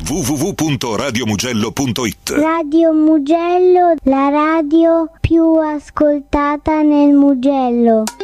www.radiomugello.it. Radio Mugello, la radio più ascoltata nel Mugello.